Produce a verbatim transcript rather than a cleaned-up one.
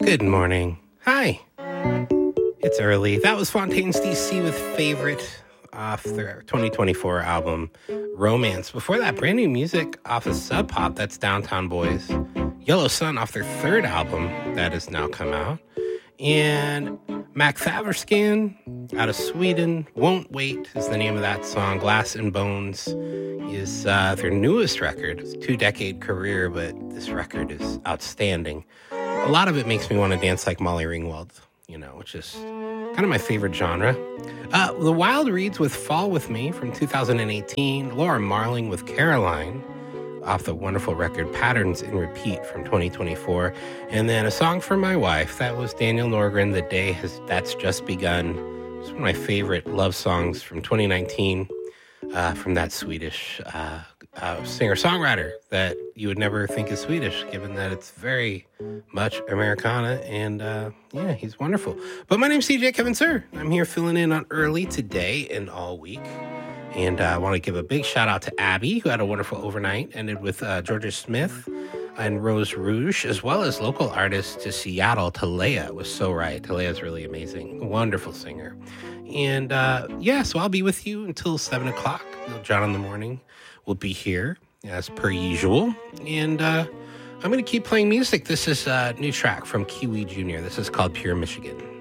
Good morning. Hi. It's early. That was Fontaines D C with Favorite off their twenty twenty-four album, Romance. Before that, brand new music off of Sub Pop, that's Downtown Boys. Yellow Sun off their third album that has now come out. And Mac Thaverskan out of Sweden, Won't Wait is the name of that song. Glass and Bones is uh, their newest record. It's a two-decade career, but this record is outstanding. A lot of it makes me want to dance like Molly Ringwald, you know, which is kind of my favorite genre. Uh, the Wild Reeds with Fall With Me from two thousand eighteen. Laura Marling with Caroline off the wonderful record Patterns in Repeat from twenty twenty-four. And then a song for my wife. That was Daniel Norgren, The Day Has That's Just Begun. It's one of my favorite love songs from twenty nineteen uh, from that Swedish uh, uh, singer-songwriter that you would never think is Swedish, given that it's very much Americana. And uh, yeah, he's wonderful. But my name's C J Kevin Sir. I'm here filling in on early today and all week. And uh, I want to give a big shout out to Abby, who had a wonderful overnight, ended with uh, Georgia Smith and Rose Rouge, as well as local artist to Seattle, Talea was so right. Talea's really amazing, wonderful singer. And uh, yeah, so I'll be with you until seven o'clock. John in the Morning will be here as per usual. And uh, I'm going to keep playing music. This is a new track from Kiwi Junior This is called Pure Michigan.